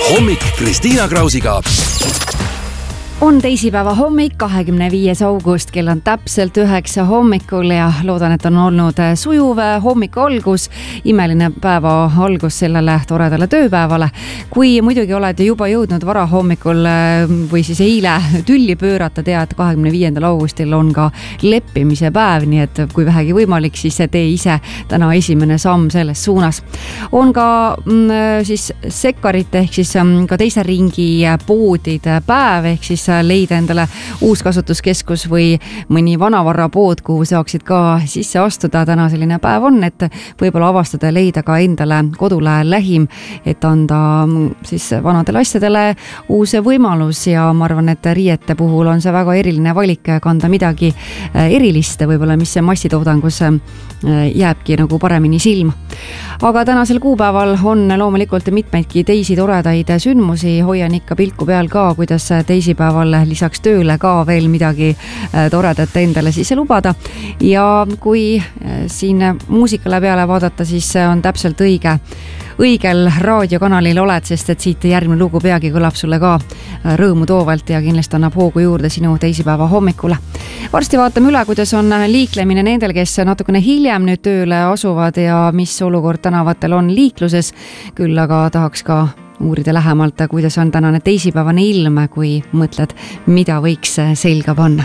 Hommik Kristiina Krausiga. On teisipäeva hommik, 25. august, kell on täpselt 9 hommikul ja loodan, et on olnud sujuv hommiku algus, imeline päeva algus sellele toredale tööpäevale. Kui muidugi oled juba jõudnud vara hommikul või siis eile tülli pöörata, tead, 25. augustil on ka leppimise päev, nii et kui vähegi võimalik, siis tee ise täna esimene samm selles suunas. On ka siis sekkarite ehk siis ka teise ringi poodide päev ehk siis leida endale uus kasutuskeskus või mõni vanavarrapood, kuhu saaksid ka sisse astuda. Täna selline päev on, et võib-olla avastada ja leida ka endale kodule lähim, et anda siis vanadele asjadele uus võimalus ja ma arvan, et riiete puhul on see väga eriline valik kanda midagi erilist, võib-olla mis massitoodangus jääbki nagu paremini silma. Aga tänasel kuupäeval on loomulikult mitmeidki teisi toredaid sündmusi, hoian ikka pilku peal ka, kuidas teisipäeval lisaks tööle ka veel midagi toredat endale sisse lubada. Ja kui siin muusikale peale vaadata, siis on täpselt õigel raadiokanalil oled, sest et siit järgmine lugu peagi kõlab sulle ka rõõmu toovalt ja kindlasti annab hoogu juurde sinu teisipäeva hommikule. Varsti vaatame üle, kuidas on liiklemine nendel, kes natukene hiljem nüüd tööle asuvad ja mis olukord tänavatel on liikluses. Küll aga tahaks ka uurida lähemalt, kuidas on tänane teisipäevane ilm, kui mõtled, mida võiks selga panna.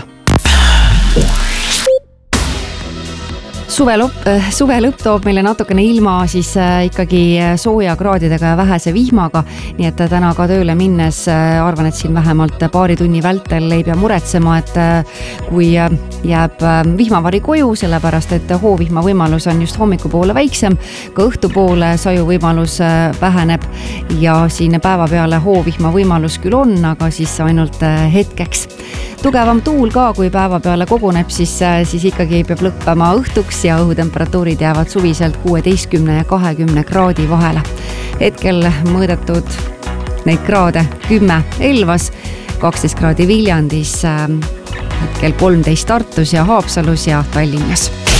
Suve lõpp toob meile natukene ilma siis ikkagi sooja kraadidega ja vähese vihmaga, nii et täna ka tööle minnes arvan, et siin vähemalt paari tunni vältel ei pea muretsema, et kui jääb vihmavari koju, sellepärast et hoovihma võimalus on just hommikupoole väiksem, ka õhtupoole saju võimalus väheneb ja siin päeva peale hoovihma võimalus küll on, aga siis ainult hetkeks. Tugevam tuul ka, kui päeva peale koguneb, siis ikkagi peab lõppema õhtuks ja õhutemperatuurid jäävad suviselt 16 ja 20 kraadi vahele. Hetkel mõõdetud neid kraade 10 Elvas, 12 kraadi Viljandis, hetkel 13 Tartus ja Haapsalus ja Tallinnas.